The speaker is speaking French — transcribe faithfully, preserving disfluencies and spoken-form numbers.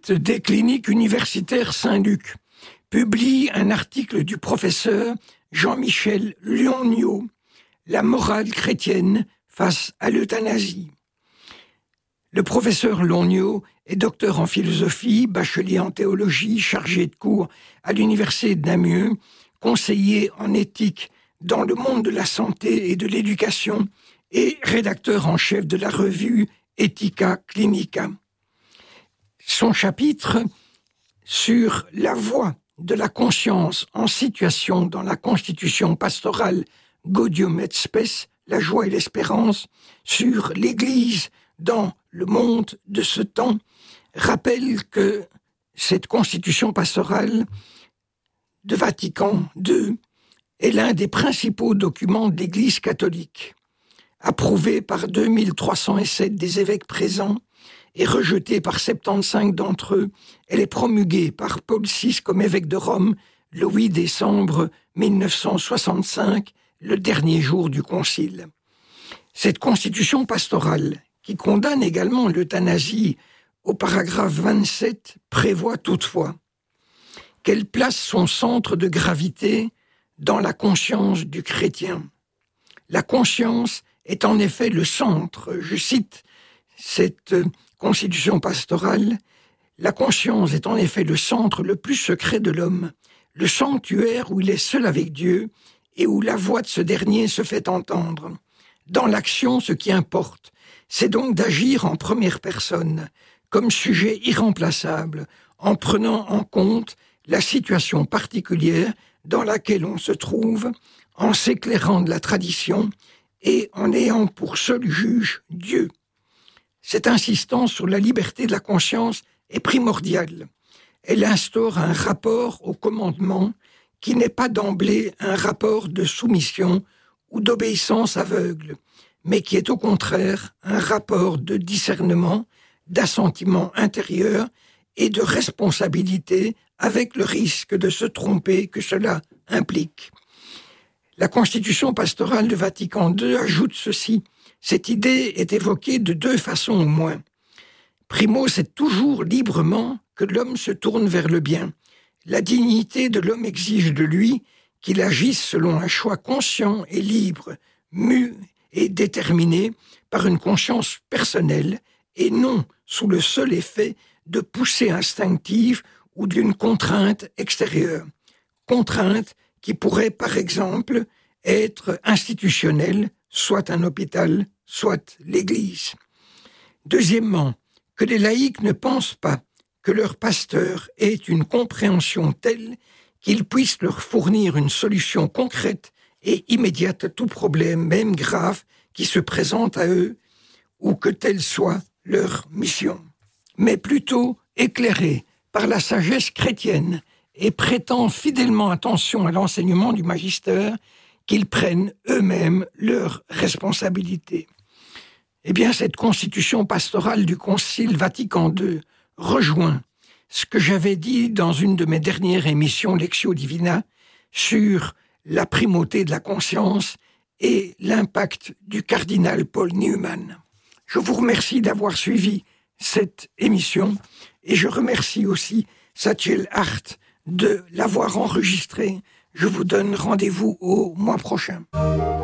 site des cliniques universitaires Saint-Luc publie un article du professeur Jean-Michel Lonniot, « La morale chrétienne face à l'euthanasie ». Le professeur Lonniot est docteur en philosophie, bachelier en théologie, chargé de cours à l'université de Namur, conseiller en éthique dans le monde de la santé et de l'éducation et rédacteur en chef de la revue Ethica Clinica. Son chapitre sur la voie de la conscience en situation dans la constitution pastorale Gaudium et Spes, la joie et l'espérance, sur l'Église dans le monde de ce temps, rappelle que cette constitution pastorale de Vatican deux est l'un des principaux documents de l'Église catholique. Approuvée par deux mille trois cent sept des évêques présents et rejetée par soixante-quinze d'entre eux, elle est promulguée par Paul six comme évêque de Rome le huit décembre mille neuf cent soixante-cinq, le dernier jour du concile. Cette constitution pastorale, qui condamne également l'euthanasie au paragraphe vingt-sept, prévoit toutefois qu'elle place son centre de gravité dans la conscience du chrétien. La conscience est en effet le centre, je cite cette constitution pastorale, la conscience est en effet le centre le plus secret de l'homme, le sanctuaire où il est seul avec Dieu et où la voix de ce dernier se fait entendre. Dans l'action, ce qui importe, c'est donc d'agir en première personne, comme sujet irremplaçable, en prenant en compte la situation particulière dans laquelle on se trouve, en s'éclairant de la tradition et en ayant pour seul juge Dieu. Cette insistance sur la liberté de la conscience est primordiale. Elle instaure un rapport au commandement qui n'est pas d'emblée un rapport de soumission ou d'obéissance aveugle, mais qui est au contraire un rapport de discernement, d'assentiment intérieur et de responsabilité avec le risque de se tromper que cela implique. La constitution pastorale de Vatican deux ajoute ceci. Cette idée est évoquée de deux façons au moins. Primo, c'est toujours librement que l'homme se tourne vers le bien. La dignité de l'homme exige de lui qu'il agisse selon un choix conscient et libre, mu et déterminé par une conscience personnelle et non sous le seul effet de poussée instinctive ou d'une contrainte extérieure. Contrainte qui pourrait, par exemple, être institutionnelle, soit un hôpital, soit l'Église. Deuxièmement, que les laïcs ne pensent pas que leur pasteur ait une compréhension telle qu'il puisse leur fournir une solution concrète et immédiate à tout problème, même grave, qui se présente à eux, ou que telle soit leur mission. Mais plutôt éclairés par la sagesse chrétienne et prêtant fidèlement attention à l'enseignement du magistère, qu'ils prennent eux-mêmes leurs responsabilités. Eh bien, cette constitution pastorale du Concile Vatican deux rejoint ce que j'avais dit dans une de mes dernières émissions Lectio Divina sur la primauté de la conscience et l'impact du cardinal Paul Newman. Je vous remercie d'avoir suivi cette émission et je remercie aussi Satchel Hart de l'avoir enregistrée. Je vous donne rendez-vous au mois prochain.